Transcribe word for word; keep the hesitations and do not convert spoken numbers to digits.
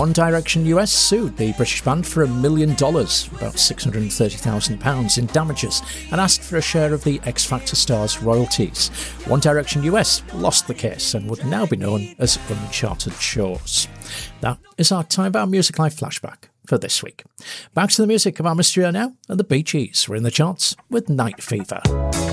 One Direction U S sued the British band for a million dollars, about six hundred thirty thousand pounds in damages, and asked for a share of the X Factor star's royalties. One Direction U S lost the case and would now be known as Uncharted Shores. That is our Time Bound Music Live flashback for this week. Back to the music of our mystery now, and the Bee Gees were in the charts with Night Fever.